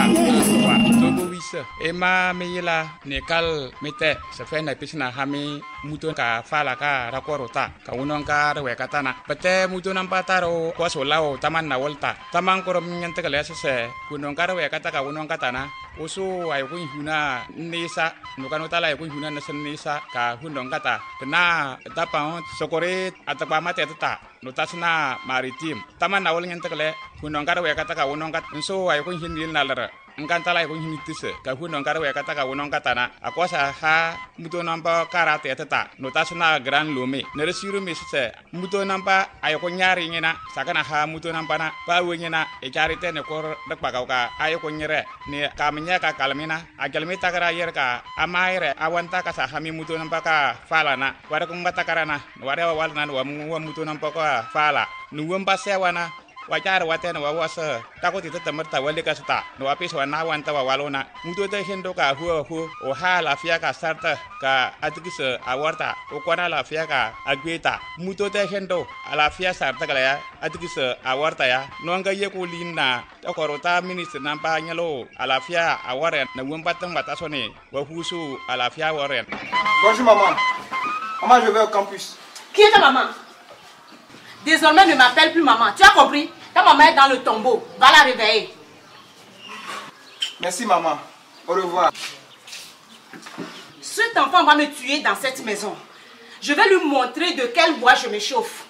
wa to wisa e ma me yela ne kal mete se fe na pisna hami muto ka fala ka rakorota ka unon ka rewe katana pete muto nampataro ko solao taman na volta taman ko nyante ka lesa se kunon ka rewe kata ka unon katana usu ay ko huna nisa no kanota la ko huna na nisa ka hunon kata na tapa sokore atapa mate tata no tasna maritim taman na wol nyante ka le kunon ka rewe kata ka unon kat so ay ko hinil na lara nganta la ko hinitise ka hunon ka rewe kata ka unon katana akosa ha muto nampa karate tata no tasna gran lome ne resiru mi se muto nampa ay ko nyari ngina sakana ha muto nampa na pa wenyina e charite ne ko dak pagauka ay ko nyere ne kamnya ka kalmina agalmi takara yer ka amaire awanta ka sa hami muto nampa ka fala na wara ko ngata karana wara walna wa muto nampa ka fala nuwam pasewana wajar watena wawasa takoti temerta wale ka sta no apis wana wanta walona muto te hendo ka hu o hala fia ka sarta ka atikise awarta o kwana la fia ka agweta muto te hendo ala fia sarta kala ya atikise awarta ya no nga ye ko linna akorota ministre nampa nyalo ala fia awaren na womba tan mata sone wa husu ala fia waren. Bonjour maman. Maman, je vais au campus. Qui est ta maman? Désormais, ne m'appelle plus maman. Tu as compris? Ta maman est dans le tombeau. Va la réveiller. Merci maman. Au revoir. Cet enfant va me tuer dans cette maison. Je vais lui montrer de quel bois je me chauffe.